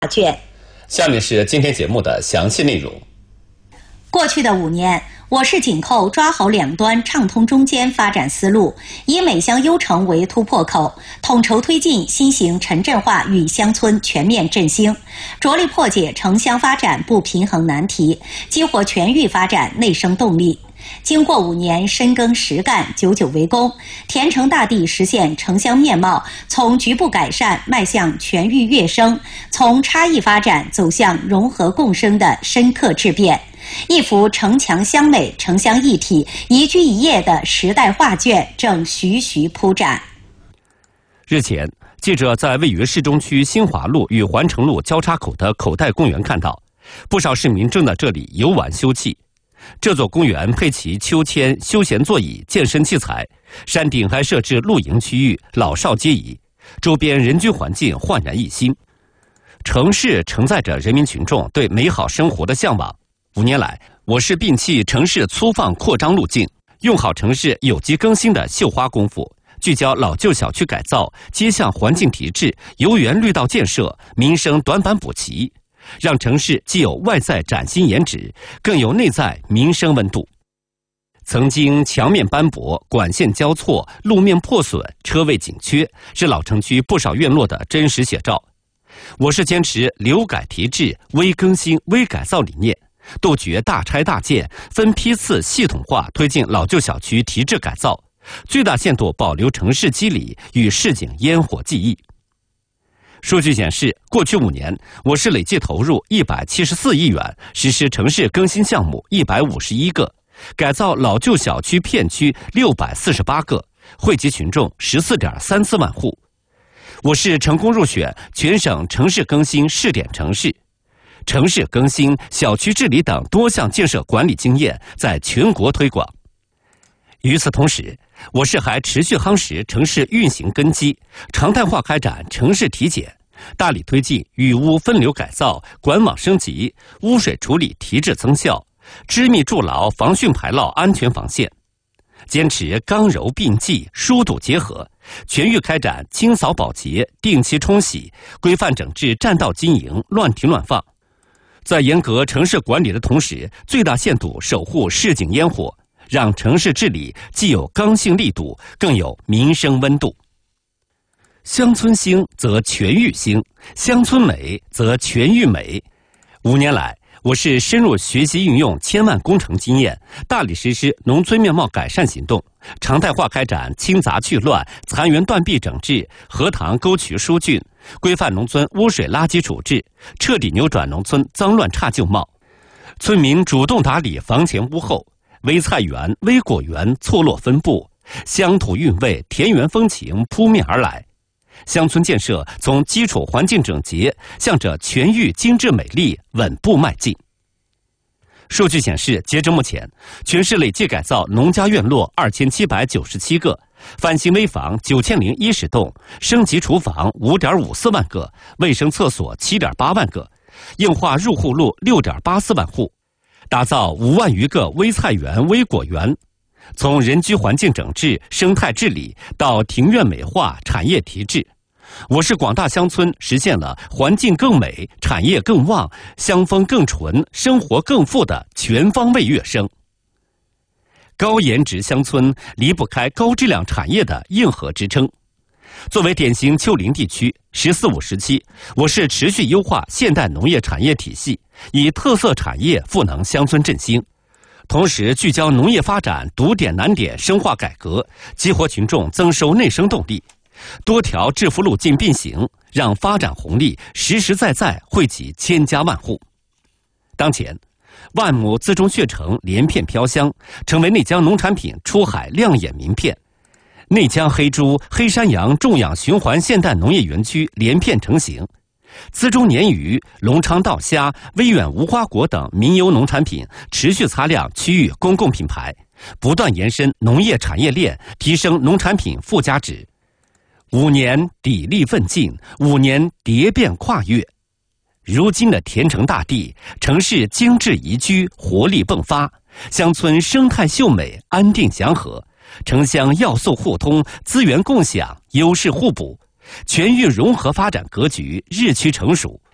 卷。 下面是今天节目的详细内容。 过去的5年，我市紧扣抓好两端畅通中间发展思路，以美乡优城为突破口，统筹推进新型城镇化与乡村全面振兴，着力破解城乡发展不平衡难题，激活全域发展内生动力。经过5年深耕实干、久久为功，田城大地实现城乡面貌从局部改善迈向全域跃升，从差异发展走向融合共生的深刻质变。一幅城墙乡美、城乡一体、宜居宜业的时代画卷正徐徐铺展。 日前，记者在位于市中区新华路与环城路交叉口的口袋公园看到，不少市民正在这里游玩休憩。这座公园配齐秋千、休闲座椅、健身器材，山顶还设置露营区域、老少皆宜，周边人居环境焕然一新。城市承载着人民群众对美好生活的向往。5年来，我市摒弃城市粗放扩张路径，用好城市有机更新的绣花功夫，聚焦老旧小区改造、街巷环境提质、游园绿道建设、民生短板补齐，让城市既有外在崭新颜值，更有内在民生温度。曾经墙面斑驳、管线交错、路面破损、车位紧缺，是老城区不少院落的真实写照。我市坚持留改提质、微更新、微改造理念，杜绝大拆大建，分批次系统化推进老旧小区提质改造，最大限度保留城市肌理与市井烟火记忆。数据显示，过去5年，我市累计投入174亿元，实施城市更新项目151个，改造老旧小区片区648个，惠及群众14.34万户。我市成功入选全省城市更新试点城市，城市更新、小区治理等多项建设管理经验在全国推广。与此同时，我市还持续夯实城市运行根基，常态化开展城市体检，大力推进雨污分流改造、管网升级、污水处理提质增效、织密筑牢防汛排涝安全防线，坚持刚柔并济、疏堵结合，全域开展清扫保洁、定期冲洗，规范整治占道经营、乱停乱放。在严格城市管理的同时，最大限度守护市井烟火，让城市治理既有刚性力度，更有民生温度。乡村兴则全域兴，乡村美则全域美。5年来，我市深入学习运用千万工程经验，大力实施农村面貌改善行动，常态化开展清杂去乱、残垣断壁整治、荷塘沟渠疏浚，规范农村污水垃圾处置，彻底扭转农村脏乱差旧貌。村民主动打理房前屋后，微菜园、微果园错落分布，乡土韵味、田园风情扑面而来。乡村建设从基础环境整洁向着全域精致美丽稳步迈进。数据显示，截至目前，全市累计改造农家院落2797个，翻新危房9010栋，升级厨房5.54万个，卫生厕所7.8万个，硬化入户路6.84万户，打造5万余个微菜园、微果园。从人居环境整治、生态治理到庭院美化、产业提质，我市广大乡村实现了环境更美、产业更旺、乡风更纯、生活更富的全方位跃升。高颜值乡村离不开高质量产业的硬核支撑。作为典型丘陵地区，“14五”时期，我市持续优化现代农业产业体系，以特色产业赋能乡村振兴。同时聚焦农业发展堵点难点深化改革，激活群众增收内生动力，多条致富路径并行，让发展红利实实在在惠及千家万户。当前，万亩自种血橙连片飘香，成为内江农产品出海亮眼名片。内江黑猪、黑山羊种养循环现代农业园区连片成型。资中鲶鱼、隆昌稻虾、威远无花果等民优农产品持续擦亮区域公共品牌，不断延伸农业产业链，提升农产品附加值。5年砥砺奋进，5年蝶变跨越。如今的田城大地，城市精致宜居，活力迸发，乡村生态秀美，安定祥和，城乡要素互通，资源共享，优势互补。全域融合发展格局日趋成熟。